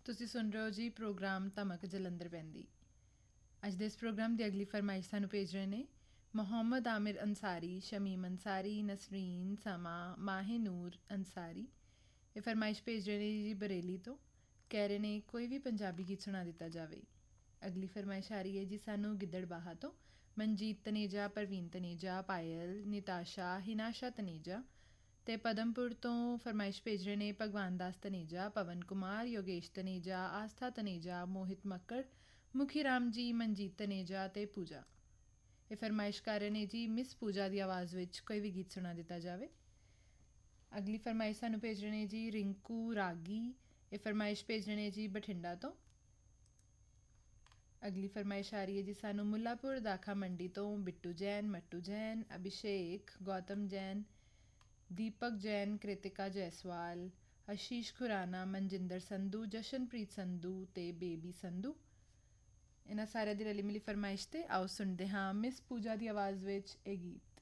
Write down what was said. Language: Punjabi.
ਤੁਸੀਂ ਸੁਣ ਰਹੇ ਹੋ ਜੀ ਪ੍ਰੋਗਰਾਮ ਧਮਕ ਜਲੰਧਰ ਪੈਂਦੀ। ਅੱਜ ਦੇ ਇਸ ਪ੍ਰੋਗਰਾਮ ਦੀ ਅਗਲੀ ਫਰਮਾਇਸ਼ ਸਾਨੂੰ ਭੇਜ ਰਹੇ ਨੇ ਮੁਹੰਮਦ ਆਮਿਰ ਅੰਸਾਰੀ, ਸ਼ਮੀਮ ਅੰਸਾਰੀ, ਨਸਰੀਨ ਸਮਾ, ਮਾਹੇ ਨੂਰ ਅੰਸਾਰੀ। ਇਹ ਫਰਮਾਇਸ਼ ਭੇਜ ਰਹੇ ਨੇ ਜੀ ਬਰੇਲੀ ਤੋਂ। ਕਹਿ ਰਹੇ ਨੇ ਕੋਈ ਵੀ ਪੰਜਾਬੀ ਗੀਤ ਸੁਣਾ ਦਿੱਤਾ ਜਾਵੇ। ਅਗਲੀ ਫਰਮਾਇਸ਼ ਆ ਰਹੀ ਹੈ ਜੀ ਸਾਨੂੰ ਗਿੱਦੜਬਾਹਾ ਤੋਂ। ਮਨਜੀਤ ਤਨੇਜਾ, ਪ੍ਰਵੀਨ ਤਨੇਜਾ, ਪਾਇਲ, ਨਿਤਾਸ਼ਾ, ਹਿਨਾਸ਼ਾ ਤਨੇਜਾ ਅਤੇ ਪਦਮਪੁਰ ਤੋਂ ਫਰਮਾਇਸ਼ ਭੇਜ ਰਹੇ ਨੇ ਭਗਵਾਨ ਦਾਸ ਤਨੇਜਾ, ਪਵਨ ਕੁਮਾਰ, ਯੋਗੇਸ਼ ਤਨੇਜਾ, ਆਸਥਾ ਤਨੇਜਾ, ਮੋਹਿਤ ਮੱਕੜ, ਮੁਖੀ ਰਾਮ ਜੀ, ਮਨਜੀਤ ਤਨੇਜਾ ਅਤੇ ਪੂਜਾ। ਇਹ ਫਰਮਾਇਸ਼ ਕਰ ਰਹੇ ਨੇ ਜੀ ਮਿਸ ਪੂਜਾ ਦੀ ਆਵਾਜ਼ ਵਿੱਚ ਕੋਈ ਵੀ ਗੀਤ ਸੁਣਾ ਦਿੱਤਾ ਜਾਵੇ। ਅਗਲੀ ਫਰਮਾਇਸ਼ ਸਾਨੂੰ ਭੇਜ ਰਹੇ ਨੇ ਜੀ ਰਿੰਕੂ ਰਾਗੀ। ਇਹ ਫਰਮਾਇਸ਼ ਭੇਜ ਰਹੇ ਨੇ ਜੀ ਬਠਿੰਡਾ ਤੋਂ। ਅਗਲੀ ਫਰਮਾਇਸ਼ ਆ ਰਹੀ ਹੈ ਜੀ ਸਾਨੂੰ ਮੁੱਲਾਪੁਰ ਦਾਖਾ ਮੰਡੀ ਤੋਂ ਬਿੱਟੂ ਜੈਨ, ਮੱਟੂ ਜੈਨ, ਅਭਿਸ਼ੇਕ, ਗੌਤਮ ਜੈਨ, ਦੀਪਕ ਜੈਨ, ਕ੍ਰਿਤਿਕਾ ਜੈਸਵਾਲ, ਆਸ਼ੀਸ਼ ਖੁਰਾਨਾ, ਮਨਜਿੰਦਰ ਸੰਧੂ, ਜਸ਼ਨਪ੍ਰੀਤ ਸੰਧੂ ਅਤੇ ਬੇਬੀ ਸੰਧੂ। ਇਹਨਾਂ ਸਾਰਿਆਂ ਦੀ ਰਲੀ ਮਿਲੀ ਫਰਮਾਇਸ਼ 'ਤੇ ਆਓ ਸੁਣਦੇ ਹਾਂ ਮਿਸ ਪੂਜਾ ਦੀ ਆਵਾਜ਼ ਵਿੱਚ ਇਹ ਗੀਤ।